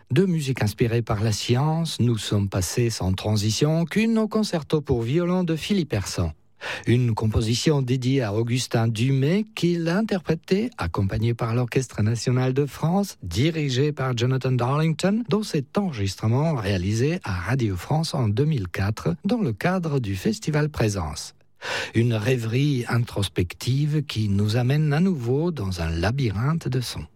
De musique inspirée par la science, nous sommes passés sans transition aucune au concerto pour violon de Philippe Hersant. Une composition dédiée à Augustin Dumay qu'il a interprétée, accompagné par l'Orchestre national de France, dirigé par Jonathan Darlington, dont cet enregistrement réalisé à Radio France en 2004 dans le cadre du Festival Présence. Une rêverie introspective qui nous amène à nouveau dans un labyrinthe de sons.